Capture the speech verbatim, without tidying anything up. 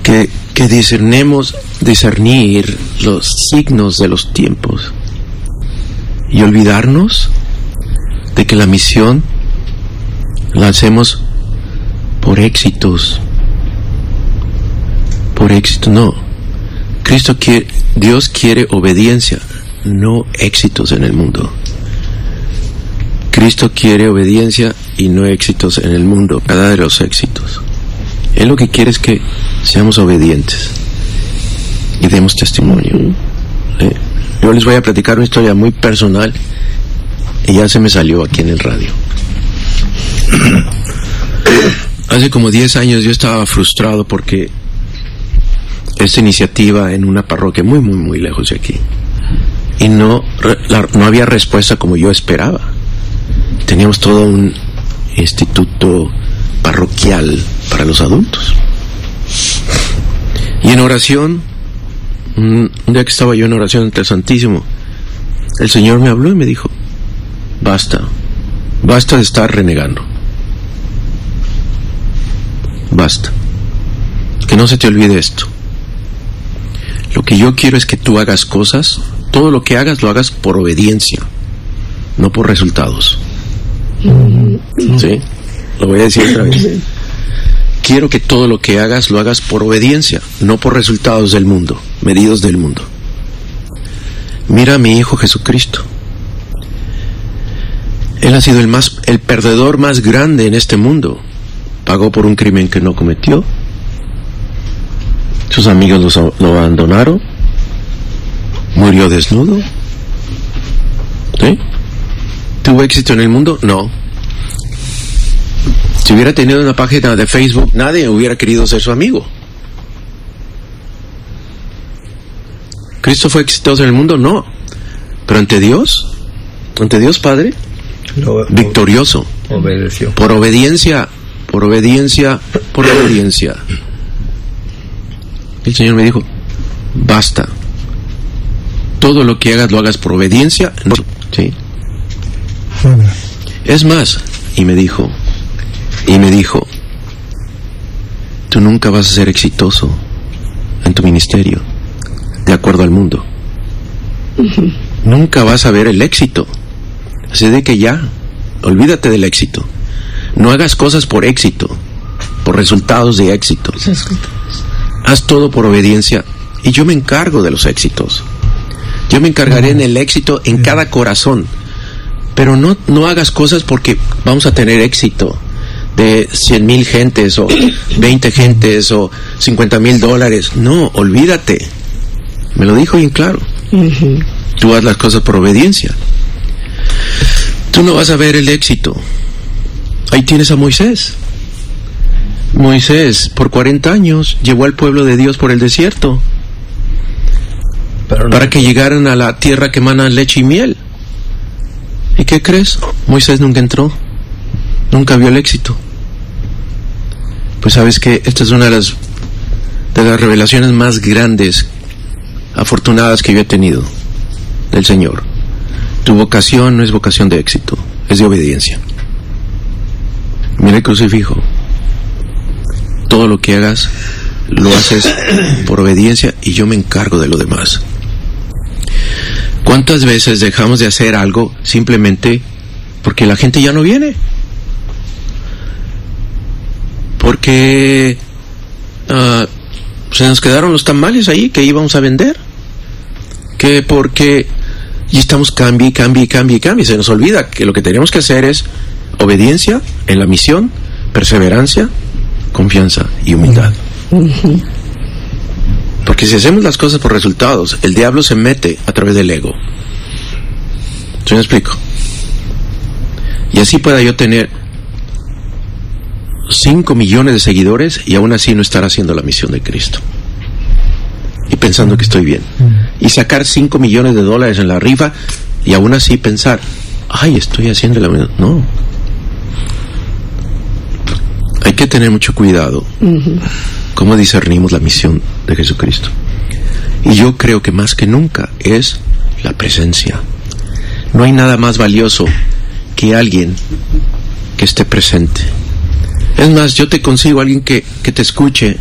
que, que discernemos, discernir los signos de los tiempos y olvidarnos de que la misión la hacemos por éxitos, por éxito, no. Cristo quiere, Dios quiere obediencia, no éxitos en el mundo. Cristo quiere obediencia y no éxitos en el mundo, nada de los éxitos. Él lo que quiere es que seamos obedientes y demos testimonio. ¿Eh? Yo les voy a platicar una historia muy personal y ya se me salió aquí en el radio. Hace como diez años yo estaba frustrado porque esta iniciativa en una parroquia muy, muy, muy lejos de aquí, y no, la, no había respuesta como yo esperaba. Teníamos todo un instituto parroquial para los adultos. Y en oración, un, un día que estaba yo en oración ante el Santísimo, el Señor me habló y me dijo: basta, basta de estar renegando. Basta. Que no se te olvide esto. Lo que yo quiero es que tú hagas cosas, todo lo que hagas lo hagas por obediencia, no por resultados. ¿Sí? Lo voy a decir otra vez. Quiero que todo lo que hagas lo hagas por obediencia, no por resultados del mundo, medidos del mundo. Mira a mi Hijo Jesucristo. Él ha sido el más, el perdedor más grande en este mundo. Pagó por un crimen que no cometió. Sus amigos lo, lo abandonaron. Murió desnudo. ¿Sí? ¿Tuvo éxito en el mundo? No. Si hubiera tenido una página de Facebook, nadie hubiera querido ser su amigo. ¿Cristo fue exitoso en el mundo? No. Pero ante Dios, ante Dios Padre, Lo, victorioso. Obedeció. Por obediencia, por obediencia, por obediencia. El Señor me dijo: basta. Todo lo que hagas lo hagas por obediencia. No, ¿sí? Es más, y me dijo, y me dijo, tú nunca vas a ser exitoso en tu ministerio, de acuerdo al mundo. Uh-huh. Nunca vas a ver el éxito. Así de que ya, olvídate del éxito. No hagas cosas por éxito, por resultados de éxito. Haz todo por obediencia y yo me encargo de los éxitos. Yo me encargaré en el éxito en cada corazón. Pero no, no hagas cosas porque vamos a tener éxito de cien mil gentes o veinte gentes o cincuenta mil dólares. No, olvídate. Me lo dijo bien claro. Uh-huh. Tú haz las cosas por obediencia. Tú no vas a ver el éxito. Ahí tienes a Moisés. Moisés, por cuarenta años, llevó al pueblo de Dios por el desierto. Pero no, para que llegaran a la tierra que emana leche y miel. ¿Y qué crees? Moisés nunca entró. Nunca vio el éxito. Pues sabes que esta es una de las de las revelaciones más grandes, afortunadas que yo he tenido del Señor. Tu vocación no es vocación de éxito, es de obediencia. Mira el crucifijo. Todo lo que hagas lo haces por obediencia y yo me encargo de lo demás. ¿Cuántas veces dejamos de hacer algo simplemente porque la gente ya no viene? Porque uh, se nos quedaron los tamales ahí que íbamos a vender. Que porque y estamos cambie, cambie, cambie, cambie. Se nos olvida que lo que tenemos que hacer es obediencia en la misión, perseverancia, confianza y humildad. Uh-huh. Porque si hacemos las cosas por resultados, el diablo se mete a través del ego. ¿Sí me explico? Y así pueda yo tener cinco millones de seguidores y aún así no estar haciendo la misión de Cristo. Y pensando que estoy bien. Y sacar cinco millones de dólares en la rifa y aún así pensar, ay, estoy haciendo la misión. No. Hay que tener mucho cuidado. Uh-huh. Cómo discernimos la misión de Jesucristo. Y yo creo que más que nunca es la presencia. No hay nada más valioso que alguien que esté presente. Es más, yo te consigo a alguien que, que te escuche